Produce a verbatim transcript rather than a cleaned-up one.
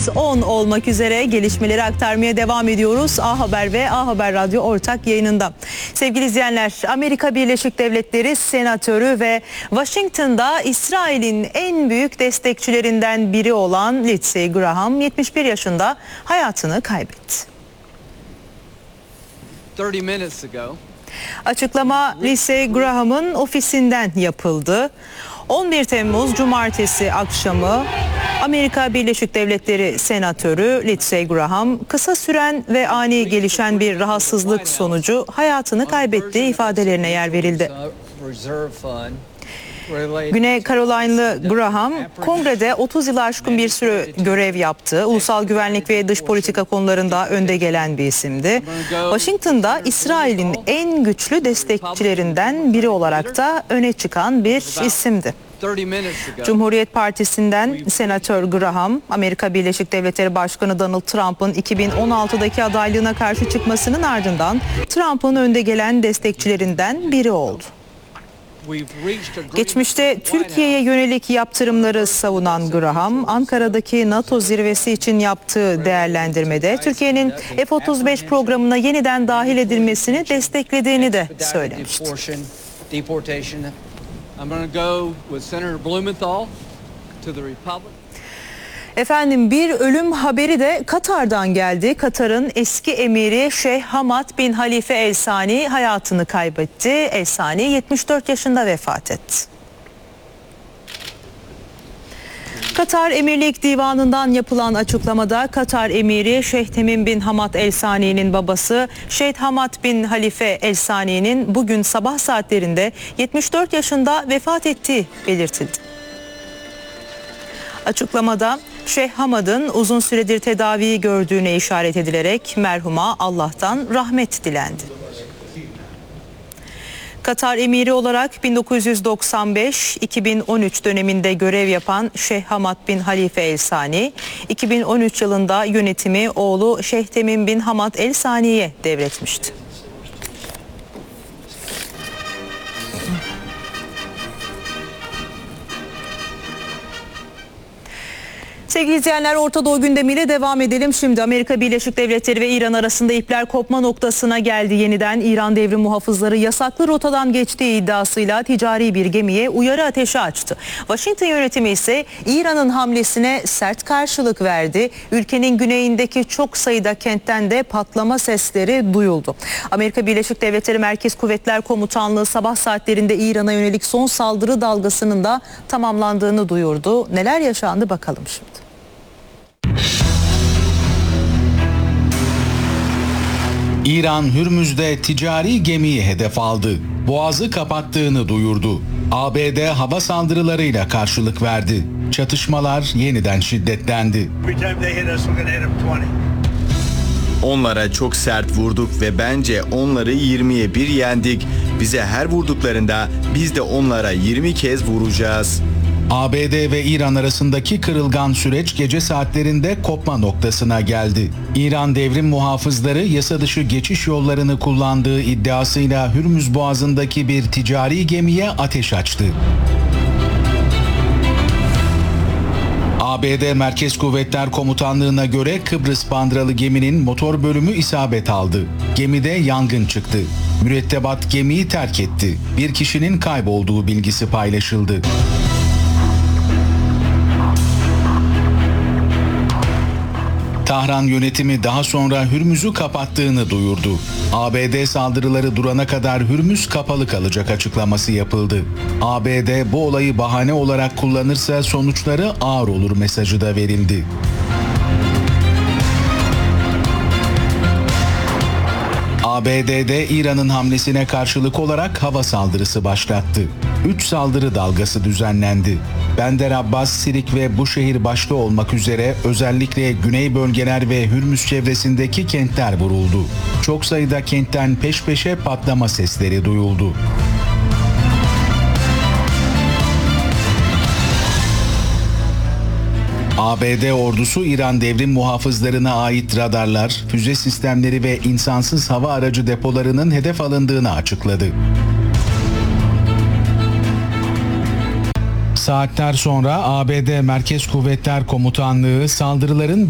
Saat on olmak üzere gelişmeleri aktarmaya devam ediyoruz. A Haber ve A Haber Radyo ortak yayınında. Sevgili izleyenler, Amerika Birleşik Devletleri Senatörü ve Washington'da İsrail'in en büyük destekçilerinden biri olan Lindsey Graham yetmiş bir yaşında hayatını kaybetti. Açıklama Lindsey Graham'ın ofisinden yapıldı. on bir Temmuz Cumartesi akşamı Amerika Birleşik Devletleri Senatörü Lindsey Graham kısa süren ve ani gelişen bir rahatsızlık sonucu hayatını kaybettiği ifadelerine yer verildi. Güney Carolina'lı Graham, Kongrede otuz yılı aşkın bir süre görev yaptı. Ulusal güvenlik ve dış politika konularında önde gelen bir isimdi. Washington'da İsrail'in en güçlü destekçilerinden biri olarak da öne çıkan bir isimdi. Cumhuriyet Partisi'nden Senatör Graham, Amerika Birleşik Devletleri Başkanı Donald Trump'ın iki bin on altıdaki adaylığına karşı çıkmasının ardından Trump'ın önde gelen destekçilerinden biri oldu. Geçmişte Türkiye'ye yönelik yaptırımları savunan Graham, Ankara'daki NATO zirvesi için yaptığı değerlendirmede Türkiye'nin F otuz beş programına yeniden dahil edilmesini desteklediğini de söylemişti. Efendim, bir ölüm haberi de Katar'dan geldi. Katar'ın eski emiri Şeyh Hamad bin Halife El Sani hayatını kaybetti. El Sani yetmiş dört yaşında vefat etti. Katar Emirlik Divanı'ndan yapılan açıklamada Katar emiri Şeyh Temim bin Hamad El Sani'nin babası Şeyh Hamad bin Halife El Sani'nin bugün sabah saatlerinde yetmiş dört yaşında vefat ettiği belirtildi. Açıklamada Şeyh Hamad'ın uzun süredir tedavi gördüğüne işaret edilerek merhuma Allah'tan rahmet dilendi. Katar emiri olarak bin dokuz yüz doksan beş iki bin on üç döneminde görev yapan Şeyh Hamad bin Halife El Sani, iki bin on üç yılında yönetimi oğlu Şeyh Temim bin Hamad El Sani'ye devretmişti. Sevgili izleyenler, Orta Doğu gündemiyle devam edelim. Şimdi Amerika Birleşik Devletleri ve İran arasında ipler kopma noktasına geldi yeniden. İran devrim muhafızları yasaklı rotadan geçtiği iddiasıyla ticari bir gemiye uyarı ateşi açtı. Washington yönetimi ise İran'ın hamlesine sert karşılık verdi. Ülkenin güneyindeki çok sayıda kentten de patlama sesleri duyuldu. Amerika Birleşik Devletleri Merkez Kuvvetler Komutanlığı sabah saatlerinde İran'a yönelik son saldırı dalgasının da tamamlandığını duyurdu. Neler yaşandı bakalım şimdi. İran Hürmüz'de ticari gemiyi hedef aldı. Boğazı kapattığını duyurdu. A B D hava saldırılarıyla karşılık verdi. Çatışmalar yeniden şiddetlendi. Onlara çok sert vurduk ve bence onları yirmiye bir yendik. Bize her vurduklarında biz de onlara yirmi kez vuracağız. A B D ve İran arasındaki kırılgan süreç gece saatlerinde kopma noktasına geldi. İran devrim muhafızları yasa dışı geçiş yollarını kullandığı iddiasıyla Hürmüz Boğazı'ndaki bir ticari gemiye ateş açtı. A B D Merkez Kuvvetler Komutanlığı'na göre Kıbrıs bandıralı geminin motor bölümü isabet aldı. Gemide yangın çıktı. Mürettebat gemiyi terk etti. Bir kişinin kaybolduğu bilgisi paylaşıldı. Tahran yönetimi daha sonra Hürmüz'ü kapattığını duyurdu. A B D saldırıları durana kadar Hürmüz kapalı kalacak açıklaması yapıldı. A B D bu olayı bahane olarak kullanırsa sonuçları ağır olur mesajı da verildi. A B D'de İran'ın hamlesine karşılık olarak hava saldırısı başlattı. Üç saldırı dalgası düzenlendi. Bender Abbas, Sirik ve Buşehir başta olmak üzere özellikle güney bölgeler ve Hürmüz çevresindeki kentler vuruldu. Çok sayıda kentten peş peşe patlama sesleri duyuldu. A B D ordusu İran devrim muhafızlarına ait radarlar, füze sistemleri ve insansız hava aracı depolarının hedef alındığını açıkladı. Saatler sonra A B D Merkez Kuvvetler Komutanlığı saldırıların